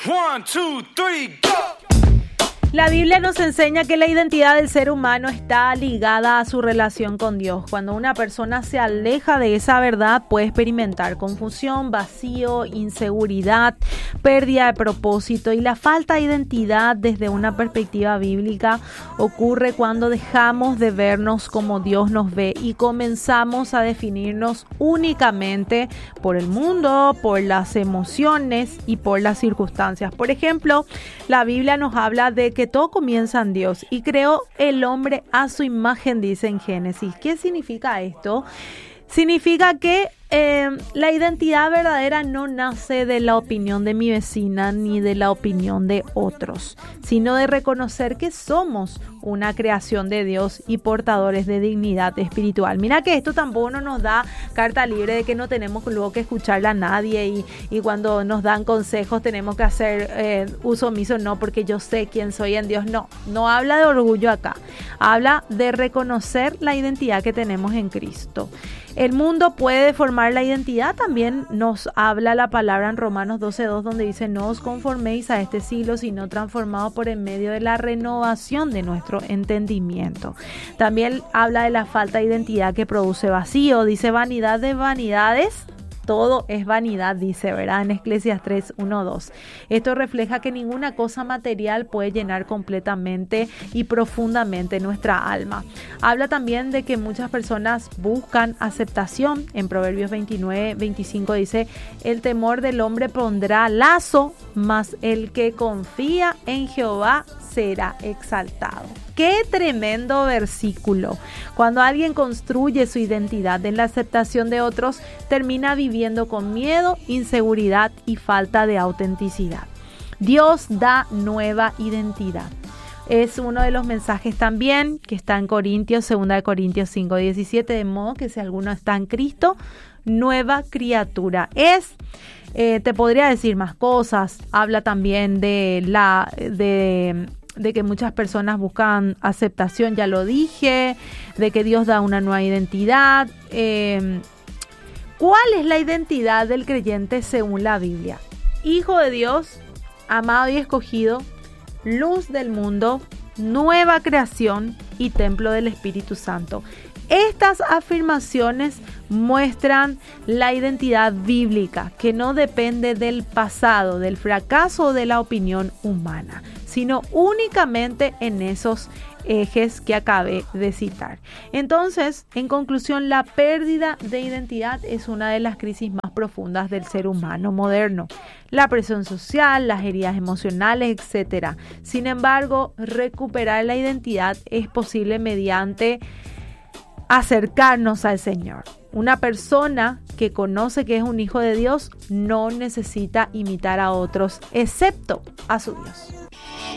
1, 2, 3, go! La Biblia nos enseña que la identidad del ser humano está ligada a su relación con Dios. Cuando una persona se aleja de esa verdad, puede experimentar confusión, vacío, inseguridad, pérdida de propósito, y la falta de identidad desde una perspectiva bíblica ocurre cuando dejamos de vernos como Dios nos ve y comenzamos a definirnos únicamente por el mundo, por las emociones y por las circunstancias. Por ejemplo, la Biblia nos habla de que todo comienza en Dios y creó el hombre a su imagen, dice en Génesis. ¿Qué significa esto? Significa que la identidad verdadera no nace de la opinión de mi vecina ni de la opinión de otros, sino de reconocer que somos una creación de Dios y portadores de dignidad espiritual. Mira que esto tampoco nos da carta libre de que no tenemos luego que escucharle a nadie y cuando nos dan consejos tenemos que hacer uso omiso. No, porque yo sé quién soy en Dios. No habla de orgullo acá. Habla de reconocer la identidad que tenemos en Cristo. El mundo puede deformar la identidad. También nos habla la palabra en Romanos 12:2, donde dice: no os conforméis a este siglo, sino transformados por en medio de la renovación de nuestro entendimiento. También habla de la falta de identidad que produce vacío. Dice: vanidad de vanidades, todo es vanidad, dice, ¿verdad? En Eclesiastés 3:1-2. Esto refleja que ninguna cosa material puede llenar completamente y profundamente nuestra alma. Habla también de que muchas personas buscan aceptación. En Proverbios 29:25 dice: el temor del hombre pondrá lazo, mas el que confía en Jehová será exaltado. ¡Qué tremendo versículo! Cuando alguien construye su identidad en la aceptación de otros, termina viviendo con miedo, inseguridad y falta de autenticidad. Dios da nueva identidad. Es uno de los mensajes también que está en Corintios, 2 Corintios 5:17, de modo que si alguno está en Cristo, nueva criatura es. Te podría decir más cosas. Habla también de que muchas personas buscan aceptación, ya lo dije, de que Dios da una nueva identidad. ¿Cuál es la identidad del creyente según la Biblia? Hijo de Dios, amado y escogido, luz del mundo, nueva creación y templo del Espíritu Santo. Estas afirmaciones muestran la identidad bíblica, que no depende del pasado, del fracaso o de la opinión humana, sino únicamente en esos ejes que acabé de citar. Entonces, en conclusión, la pérdida de identidad es una de las crisis más profundas del ser humano moderno. La presión social, las heridas emocionales, etc. Sin embargo, recuperar la identidad es posible mediante acercarnos al Señor. Una persona que conoce que es un hijo de Dios no necesita imitar a otros, excepto a su Dios.